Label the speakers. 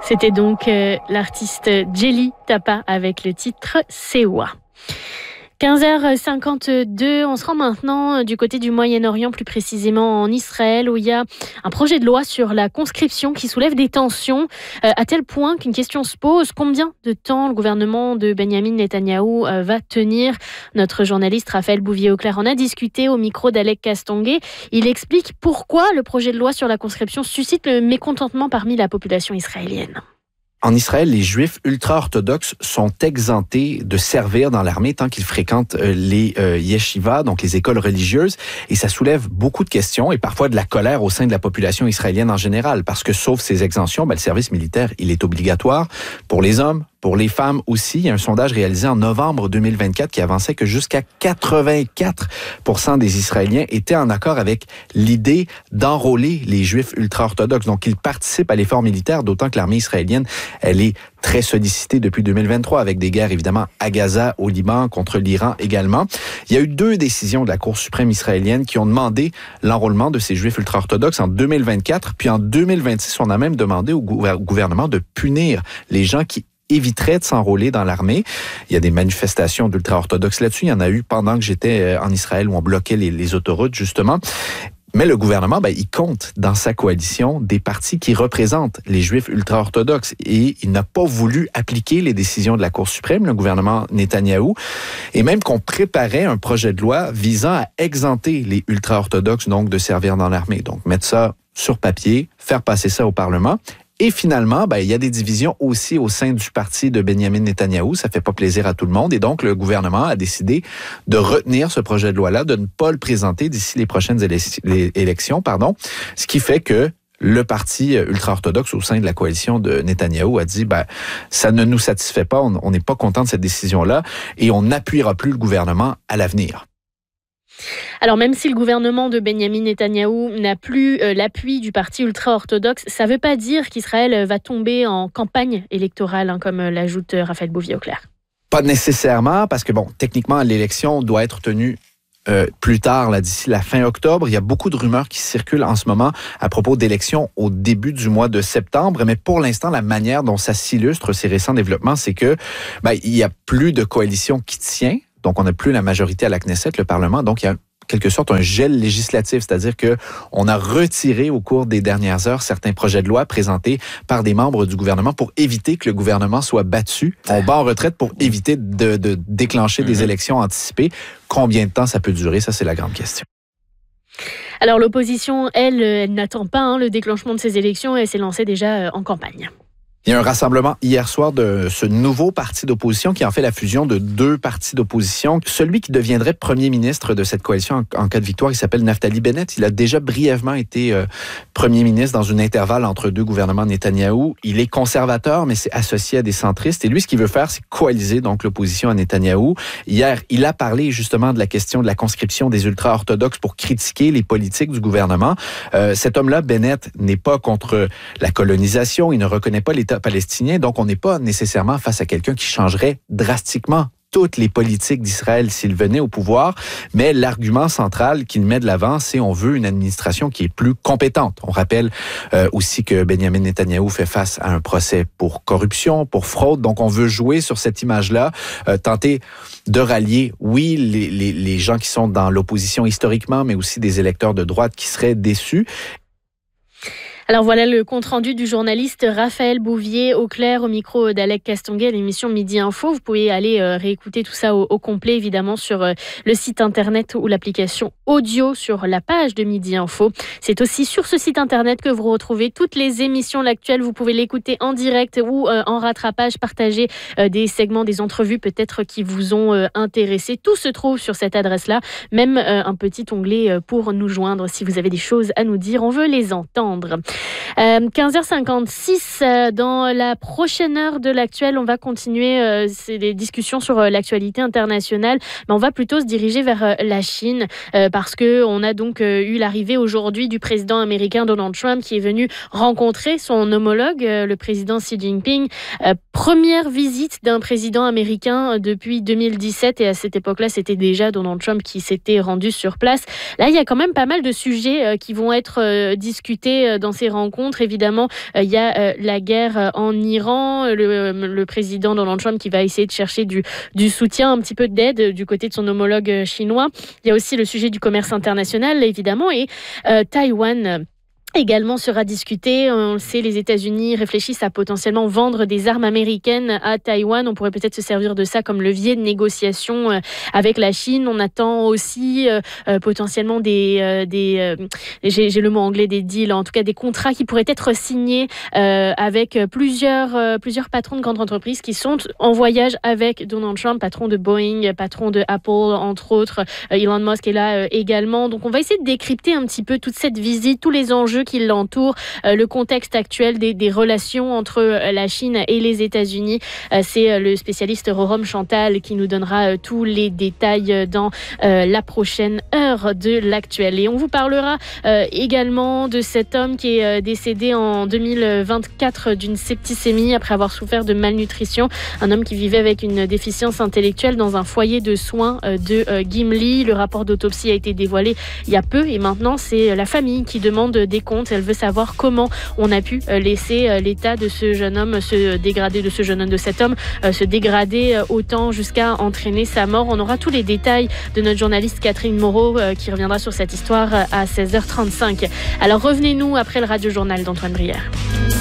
Speaker 1: C'était donc l'artiste Jelly Tapa avec le titre Sewa. 15h52, on se rend maintenant du côté du Moyen-Orient, plus précisément en Israël, où il y a un projet de loi sur la conscription qui soulève des tensions, à tel point qu'une question se pose: combien de temps le gouvernement de Benyamin Netanyahou va tenir? Notre journaliste Raphaël Bouvier-Auclair en a discuté au micro d'Alec Castonguay. Il explique pourquoi le projet de loi sur la conscription suscite le mécontentement parmi la population israélienne.
Speaker 2: En Israël, les Juifs ultra-orthodoxes sont exemptés de servir dans l'armée tant qu'ils fréquentent les yeshivas, donc les écoles religieuses. Et ça soulève beaucoup de questions et parfois de la colère au sein de la population israélienne en général. Parce que sauf ces exemptions, le service militaire, il est obligatoire pour les hommes, pour les femmes aussi. Il y a un sondage réalisé en novembre 2024 qui avançait que jusqu'à 84% des Israéliens étaient en accord avec l'idée d'enrôler les Juifs ultra-orthodoxes. Donc, ils participent à l'effort militaire, d'autant que l'armée israélienne, elle est très sollicitée depuis 2023 avec des guerres évidemment à Gaza, au Liban, contre l'Iran également. Il y a eu 2 décisions de la Cour suprême israélienne qui ont demandé l'enrôlement de ces Juifs ultra-orthodoxes en 2024. Puis en 2026, on a même demandé au gouvernement de punir les gens qui éviterait de s'enrôler dans l'armée. Il y a des manifestations d'ultra-orthodoxes là-dessus. Il y en a eu pendant que j'étais en Israël où on bloquait les autoroutes, justement. Mais le gouvernement, il compte dans sa coalition des partis qui représentent les Juifs ultra-orthodoxes. Et il n'a pas voulu appliquer les décisions de la Cour suprême, le gouvernement Netanyahou. Et même qu'on préparait un projet de loi visant à exempter les ultra-orthodoxes, donc de servir dans l'armée. Donc mettre ça sur papier, faire passer ça au Parlement. Et finalement, il y a des divisions aussi au sein du parti de Benyamin Netanyahou. Ça fait pas plaisir à tout le monde. Et donc, le gouvernement a décidé de retenir ce projet de loi-là, de ne pas le présenter d'ici les prochaines élections. Ce qui fait que le parti ultra-orthodoxe au sein de la coalition de Netanyahou a dit, ça ne nous satisfait pas, on n'est pas content de cette décision-là et on n'appuiera plus le gouvernement à l'avenir.
Speaker 1: Alors même si le gouvernement de Benyamin Netanyahou n'a plus l'appui du parti ultra-orthodoxe, ça ne veut pas dire qu'Israël va tomber en campagne électorale, comme l'ajoute Raphaël Bouvier-Auclair.
Speaker 2: Pas nécessairement, parce que techniquement, l'élection doit être tenue plus tard, d'ici la fin octobre. Il y a beaucoup de rumeurs qui circulent en ce moment à propos d'élections au début du mois de septembre. Mais pour l'instant, la manière dont ça s'illustre, ces récents développements, c'est que il n'y a plus de coalition qui tient. Donc, on n'a plus la majorité à la Knesset, le Parlement. Donc, il y a quelque sorte un gel législatif, c'est-à-dire que on a retiré au cours des dernières heures certains projets de loi présentés par des membres du gouvernement pour éviter que le gouvernement soit battu. On bat en retraite pour éviter de déclencher des élections anticipées. Combien de temps ça peut durer? Ça, c'est la grande question.
Speaker 1: Alors, l'opposition, elle n'attend pas le déclenchement de ces élections. Elle s'est lancée déjà en campagne.
Speaker 2: Il y a un rassemblement hier soir de ce nouveau parti d'opposition qui en fait la fusion de 2 partis d'opposition. Celui qui deviendrait premier ministre de cette coalition en cas de victoire, il s'appelle Naftali Bennett. Il a déjà brièvement été premier ministre dans un intervalle entre 2 gouvernements Netanyahou. Il est conservateur, mais c'est associé à des centristes. Et lui, ce qu'il veut faire, c'est coaliser donc l'opposition à Netanyahou. Hier, il a parlé justement de la question de la conscription des ultra-orthodoxes pour critiquer les politiques du gouvernement. Cet homme-là, Bennett, n'est pas contre la colonisation. Il ne reconnaît pas l'État palestinien. Donc, on n'est pas nécessairement face à quelqu'un qui changerait drastiquement toutes les politiques d'Israël s'il venait au pouvoir. Mais l'argument central qu'il met de l'avant, c'est on veut une administration qui est plus compétente. On rappelle aussi que Benyamin Netanyahou fait face à un procès pour corruption, pour fraude. Donc, on veut jouer sur cette image-là, tenter de rallier, oui, les gens qui sont dans l'opposition historiquement, mais aussi des électeurs de droite qui seraient déçus.
Speaker 1: Alors voilà le compte-rendu du journaliste Raphaël Bouvier-Auclair au micro d'Alec Castonguay à l'émission Midi Info. Vous pouvez aller réécouter tout ça au complet, évidemment, sur le site internet ou l'application audio sur la page de Midi Info. C'est aussi sur ce site internet que vous retrouvez toutes les émissions L'Actuel. Vous pouvez l'écouter en direct ou en rattrapage, partager des segments, des entrevues peut-être qui vous ont intéressé. Tout se trouve sur cette adresse-là, même un petit onglet pour nous joindre si vous avez des choses à nous dire. On veut les entendre. 15h56, dans la prochaine heure de l'Actuel, on va continuer les discussions sur l'actualité internationale, mais on va plutôt se diriger vers la Chine parce qu'on a donc eu l'arrivée aujourd'hui du président américain Donald Trump qui est venu rencontrer son homologue, le président Xi Jinping. Première visite d'un président américain depuis 2017 et à cette époque-là, c'était déjà Donald Trump qui s'était rendu sur place. Là, il y a quand même pas mal de sujets qui vont être discutés dans ces ces rencontres. Évidemment, il y a la guerre en Iran, le président Donald Trump qui va essayer de chercher du soutien, un petit peu d'aide du côté de son homologue chinois. Il y a aussi le sujet du commerce international, évidemment, et Taïwan également sera discuté. On le sait, les États-Unis réfléchissent à potentiellement vendre des armes américaines à Taïwan. On pourrait peut-être se servir de ça comme levier de négociation avec la Chine. On attend aussi potentiellement j'ai le mot anglais, des deals, en tout cas des contrats qui pourraient être signés avec plusieurs patrons de grandes entreprises qui sont en voyage avec Donald Trump, patron de Boeing, patron de Apple, entre autres. Elon Musk est là également. Donc on va essayer de décrypter un petit peu toute cette visite, tous les enjeux qui l'entourent, le contexte actuel des relations entre la Chine et les États-Unis. C'est le spécialiste Rorom Chantal qui nous donnera tous les détails dans la prochaine heure de l'actuel. Et on vous parlera également de cet homme qui est décédé en 2024 d'une septicémie après avoir souffert de malnutrition. Un homme qui vivait avec une déficience intellectuelle dans un foyer de soins de Gimli. Le rapport d'autopsie a été dévoilé il y a peu et maintenant c'est la famille qui demande des comptes. Elle veut savoir comment on a pu laisser l'état de ce jeune homme se dégrader, de cet homme se dégrader autant jusqu'à entraîner sa mort. On aura tous les détails de notre journaliste Catherine Moreau qui reviendra sur cette histoire à 16h35. Alors revenez-nous après le radio-journal d'Antoine Brière.